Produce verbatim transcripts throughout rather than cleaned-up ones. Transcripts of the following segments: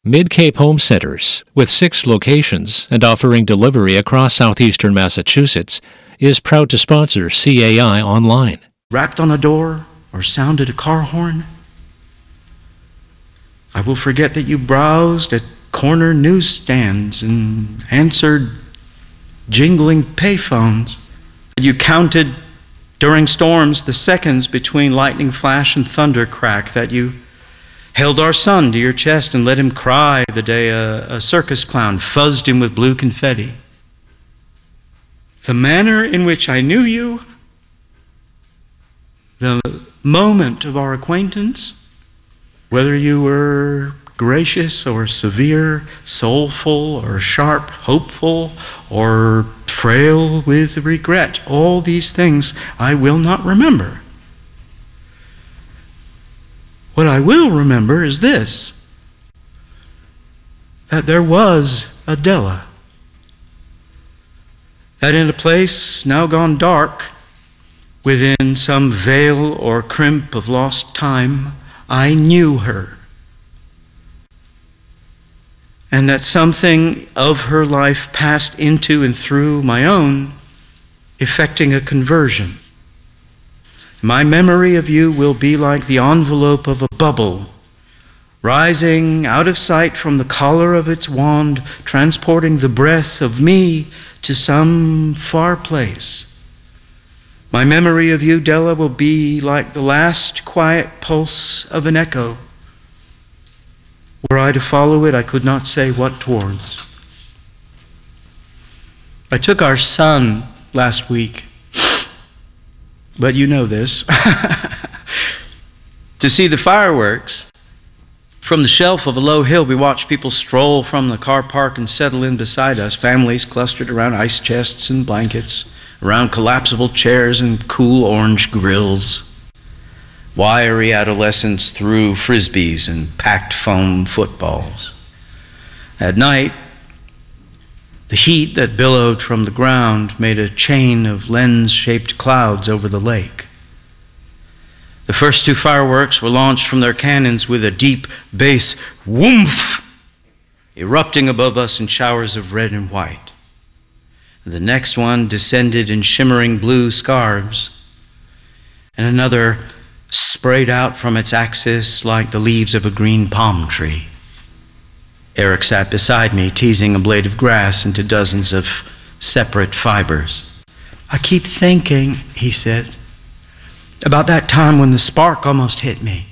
Mid-Cape Home Centers, with six locations and offering delivery across southeastern Massachusetts, is proud to sponsor C A I Online. Rapped on a door or sounded a car horn? I will forget that you browsed at corner newsstands and answered jingling payphones. You counted during storms the seconds between lightning flash and thunder crack, that you held our son to your chest and let him cry the day a, a circus clown fuzzed him with blue confetti. The manner in which I knew you, the moment of our acquaintance, whether you were gracious or severe, soulful or sharp, hopeful or frail with regret, all these things I will not remember. What I will remember is this, that there was a Della, that in a place now gone dark, within some veil or crimp of lost time, I knew her, and that something of her life passed into and through my own, effecting a conversion. My memory of you will be like the envelope of a bubble, rising out of sight from the collar of its wand, transporting the breath of me to some far place. My memory of you, Della, will be like the last quiet pulse of an echo. Were I to follow it, I could not say what towards. I took our son last week, but you know this, to see the fireworks. From the shelf of a low hill, we watched people stroll from the car park and settle in beside us, families clustered around ice chests and blankets, around collapsible chairs and cool orange grills. Wiry adolescents threw frisbees and packed foam footballs. At night, the heat that billowed from the ground made a chain of lens-shaped clouds over the lake. The first two fireworks were launched from their cannons with a deep bass whoomph, erupting above us in showers of red and white. The next one descended in shimmering blue scarves, and another sprayed out from its axis like the leaves of a green palm tree. Eric sat beside me, teasing a blade of grass into dozens of separate fibers. I keep thinking, he said, about that time when the spark almost hit me.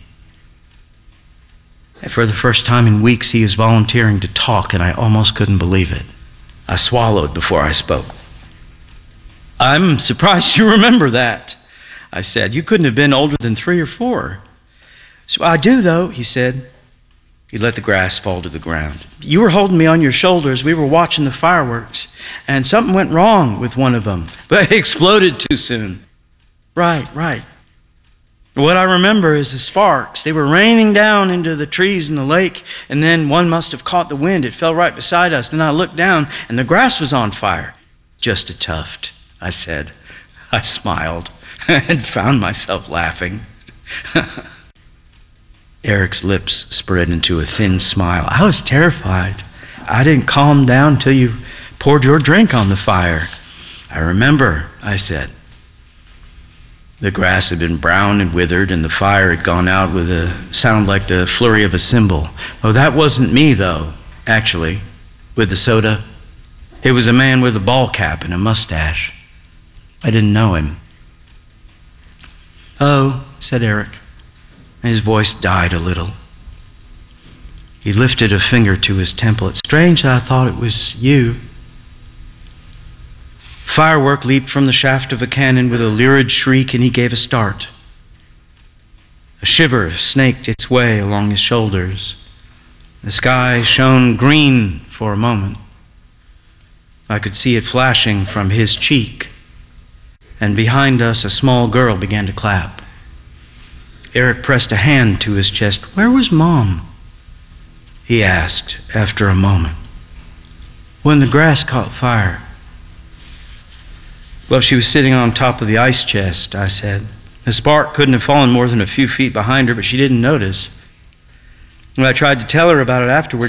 And for the first time in weeks, he is volunteering to talk, and I almost couldn't believe it. I swallowed before I spoke. I'm surprised you remember that, I said. You couldn't have been older than three or four. So I do, though, he said. He let the grass fall to the ground. You were holding me on your shoulders. We were watching the fireworks, and something went wrong with one of them, but it exploded too soon. Right, right. What I remember is the sparks. They were raining down into the trees in the lake, and then one must have caught the wind. It fell right beside us. Then I looked down, and the grass was on fire. Just a tuft, I said. I smiled and found myself laughing. Eric's lips spread into a thin smile. I was terrified. I didn't calm down till you poured your drink on the fire. I remember, I said. The grass had been brown and withered, and the fire had gone out with a sound like the flurry of a cymbal. Oh, that wasn't me, though, actually, with the soda. It was a man with a ball cap and a mustache. I didn't know him. Oh, said Eric. His voice died a little. He lifted a finger to his temple. It's strange that I thought it was you. Firework leaped from the shaft of a cannon with a lurid shriek, and he gave a start. A shiver snaked its way along his shoulders. The sky shone green for a moment. I could see it flashing from his cheek, and behind us a small girl began to clap. Eric pressed a hand to his chest. Where was Mom? He asked after a moment. When the grass caught fire. Well, she was sitting on top of the ice chest, I said. The spark couldn't have fallen more than a few feet behind her, but she didn't notice. When I tried to tell her about it afterward,